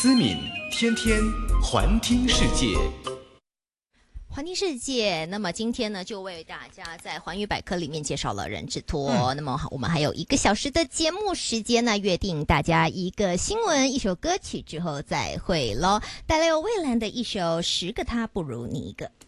思敏天天环听世界。 环听世界，那么今天呢，就为大家在环宇百科里面介绍了人之托。那么我们还有1个小时的节目时间呢，约定大家一个新闻、一首歌曲之后再会咯。带来由蔚蓝的一首《10个他不如你一个》。